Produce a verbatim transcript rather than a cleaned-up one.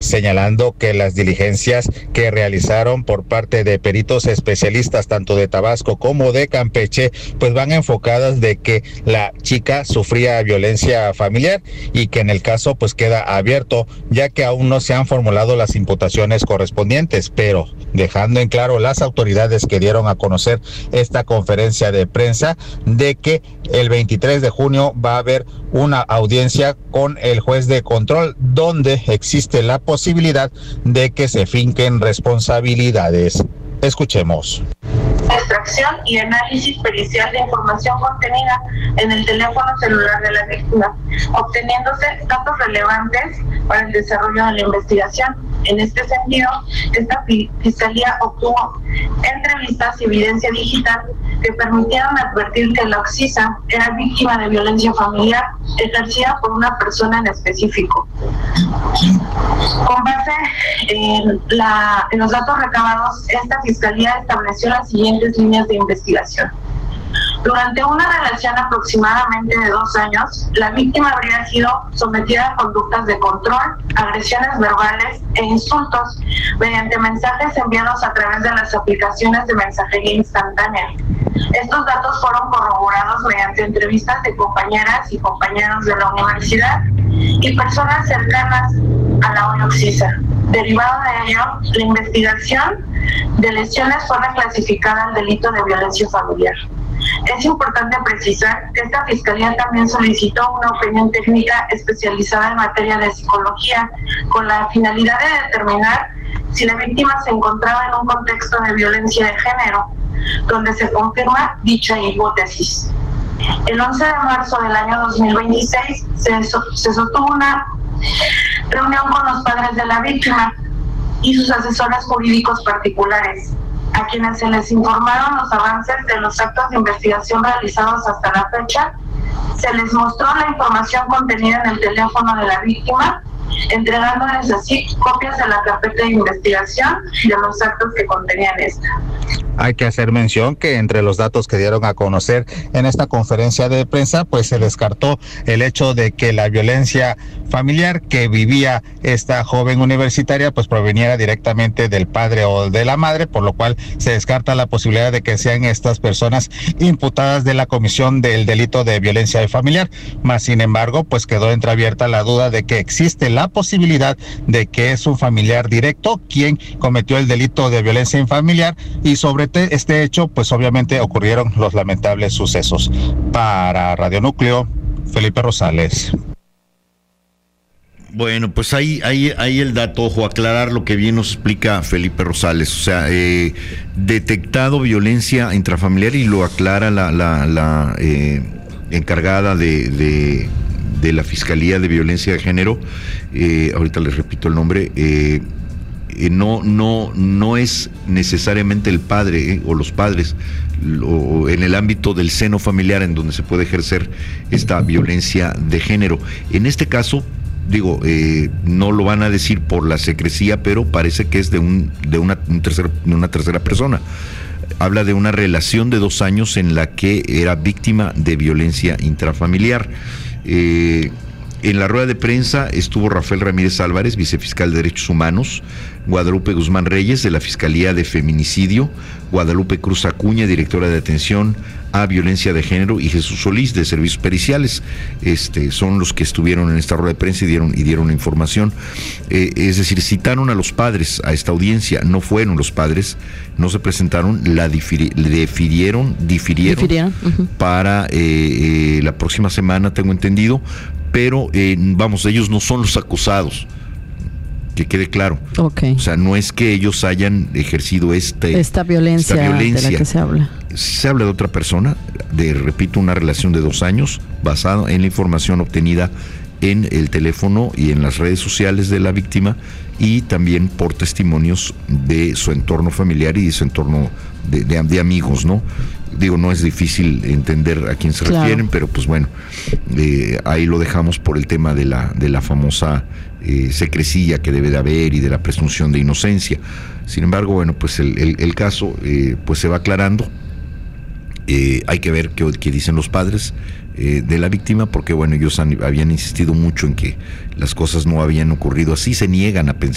señalando que las diligencias que realizaron por parte de peritos especialistas tanto de Tabasco como de Campeche pues van enfocadas de que la chica sufría violencia familiar y que en el caso pues queda abierto ya que aún no se han formulado las imputaciones correspondientes, pero dejando en claro las autoridades que dieron a conocer esta conferencia de prensa de que el veintitrés de junio va a haber una audiencia con el juez de control donde existe la posibilidad de que se finquen responsabilidades. Escuchemos. Extracción y análisis pericial de información contenida en el teléfono celular de la víctima, obteniéndose datos relevantes para el desarrollo de la investigación. En este sentido, esta fiscalía obtuvo entrevistas y evidencia digital que permitieron advertir que la Oxisa era víctima de violencia familiar ejercida por una persona en específico. Con base en, la, en los datos recabados, esta fiscalía estableció las siguientes líneas de investigación. Durante una relación aproximadamente de dos años, la víctima habría sido sometida a conductas de control, agresiones verbales e insultos mediante mensajes enviados a través de las aplicaciones de mensajería instantánea. Estos datos fueron corroborados mediante entrevistas de compañeras y compañeros de la universidad y personas cercanas a la Oxisa. Derivado de ello, la investigación de lesiones fue reclasificada al delito de violencia familiar. Es importante precisar que esta fiscalía también solicitó una opinión técnica especializada en materia de psicología con la finalidad de determinar si la víctima se encontraba en un contexto de violencia de género, donde se confirma dicha hipótesis. El once de marzo del año dos mil veintiséis se, so, se sostuvo una reunión con los padres de la víctima y sus asesores jurídicos particulares, a quienes se les informaron los avances de los actos de investigación realizados hasta la fecha. Se les mostró la información contenida en el teléfono de la víctima, entregándoles así copias de la carpeta de investigación de los actos que contenían esta. Hay que hacer mención que entre los datos que dieron a conocer en esta conferencia de prensa, pues se descartó el hecho de que la violencia familiar que vivía esta joven universitaria pues proveniera directamente del padre o de la madre, por lo cual se descarta la posibilidad de que sean estas personas imputadas de la comisión del delito de violencia familiar. Más sin embargo, pues quedó entreabierta la duda de que existe la posibilidad de que es un familiar directo quien cometió el delito de violencia familiar y sobre este hecho, pues obviamente ocurrieron los lamentables sucesos. Para Radio Núcleo, Felipe Rosales. Bueno, pues ahí, ahí, ahí el dato, ojo, aclarar lo que bien nos explica Felipe Rosales, o sea, eh, detectado violencia intrafamiliar y lo aclara la, la, la eh, encargada de, de, de la Fiscalía de Violencia de Género, eh, ahorita les repito el nombre, eh, Eh, no no no es necesariamente el padre eh, o los padres o en el ámbito del seno familiar en donde se puede ejercer esta violencia de género. En este caso, digo, eh, no lo van a decir por la secrecía, pero parece que es de un de una, un tercer, de una tercera persona. Habla de una relación de dos años en la que era víctima de violencia intrafamiliar. Eh, En la rueda de prensa estuvo Rafael Ramírez Álvarez, vicefiscal de Derechos Humanos, Guadalupe Guzmán Reyes, de la Fiscalía de Feminicidio, Guadalupe Cruz Acuña, directora de Atención a Violencia de Género, y Jesús Solís, de Servicios Periciales. Este, son los que estuvieron en esta rueda de prensa y dieron, y dieron información. Eh, es decir, citaron a los padres a esta audiencia, no fueron los padres, no se presentaron, la difiri, difirieron, difirieron, difirieron. Uh-huh. para eh, eh, la próxima semana, tengo entendido. Pero, eh, vamos, ellos no son los acusados, que quede claro. Okay. O sea, no es que ellos hayan ejercido este, esta, violencia esta violencia de la que se habla. Se habla de otra persona, de, repito, una relación de dos años, basada en la información obtenida en el teléfono y en las redes sociales de la víctima, y también por testimonios de su entorno familiar y de su entorno de, de, de amigos, ¿no? Digo, no es difícil entender a quién se claro. refieren, pero pues bueno, eh, ahí lo dejamos por el tema de la, de la famosa eh, secrecía que debe de haber y de la presunción de inocencia. Sin embargo, bueno, pues el, el, el caso eh, pues se va aclarando. Eh, hay que ver qué, qué dicen los padres eh, de la víctima, porque bueno, ellos han, habían insistido mucho en que las cosas no habían ocurrido así, se niegan a pensar